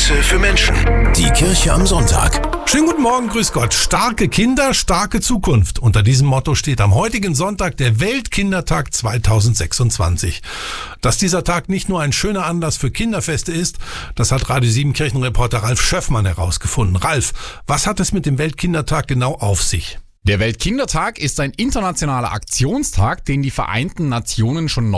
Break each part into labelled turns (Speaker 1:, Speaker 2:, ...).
Speaker 1: Momente für Menschen. Die Kirche am Sonntag.
Speaker 2: Schönen guten Morgen, grüß Gott. Starke Kinder, starke Zukunft. Unter diesem Motto steht am heutigen Sonntag der Weltkindertag 2026. Dass dieser Tag nicht nur ein schöner Anlass für Kinderfeste ist, das hat Radio 7 Kirchenreporter Ralf Schöffmann herausgefunden. Ralf, was hat es mit dem Weltkindertag genau auf sich?
Speaker 3: Der Weltkindertag ist ein internationaler Aktionstag, den die Vereinten Nationen schon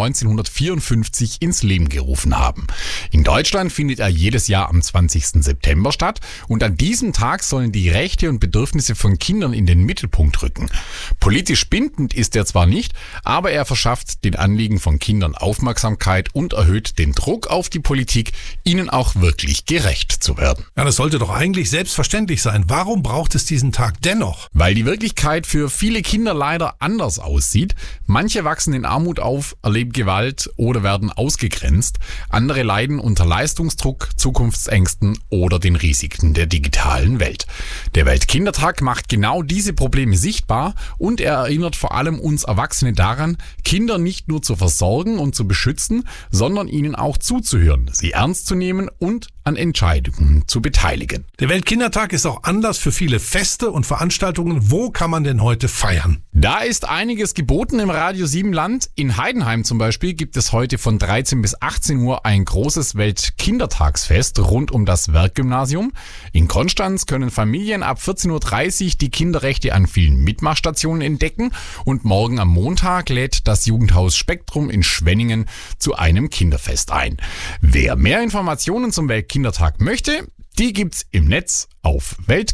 Speaker 3: 1954 ins Leben gerufen haben. In Deutschland findet er jedes Jahr am 20. September statt und an diesem Tag sollen die Rechte und Bedürfnisse von Kindern in den Mittelpunkt rücken. Politisch bindend ist er zwar nicht, aber er verschafft den Anliegen von Kindern Aufmerksamkeit und erhöht den Druck auf die Politik, ihnen auch wirklich gerecht zu werden.
Speaker 2: Ja, das sollte doch eigentlich selbstverständlich sein. Warum braucht es diesen Tag dennoch?
Speaker 3: Weil die Wirklichkeit für viele Kinder leider anders aussieht. Manche wachsen in Armut auf, erleben Gewalt oder werden ausgegrenzt. Andere leiden unter Leistungsdruck, Zukunftsängsten oder den Risiken der digitalen Welt. Der Weltkindertag macht genau diese Probleme sichtbar und er erinnert vor allem uns Erwachsene daran, Kinder nicht nur zu versorgen und zu beschützen, sondern ihnen auch zuzuhören, sie ernst zu nehmen und an Entscheidungen zu beteiligen.
Speaker 2: Der Weltkindertag ist auch Anlass für viele Feste und Veranstaltungen. Wo kann man denn heute feiern?
Speaker 3: Da ist einiges geboten im Radio 7 Land. In Heidenheim zum Beispiel gibt es heute von 13 bis 18 Uhr ein großes Weltkindertagsfest rund um das Werkgymnasium. In Konstanz können Familien ab 14.30 Uhr die Kinderrechte an vielen Mitmachstationen entdecken. Und morgen am Montag lädt das Jugendhaus Spektrum in Schwenningen zu einem Kinderfest ein. Wer mehr Informationen zum Weltkindertag möchte, die gibt's im Netz auf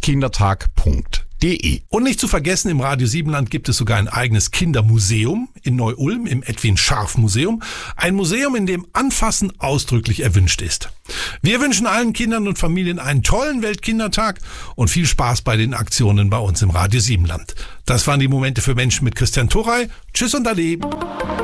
Speaker 3: weltkindertag.de.
Speaker 2: Und nicht zu vergessen, im Radio 7 Land gibt es sogar ein eigenes Kindermuseum in Neu-Ulm im Edwin Scharf Museum. Ein Museum, in dem Anfassen ausdrücklich erwünscht ist. Wir wünschen allen Kindern und Familien einen tollen Weltkindertag und viel Spaß bei den Aktionen bei uns im Radio 7 Land. Das waren die Momente für Menschen mit Christian Thorey. Tschüss und Ade.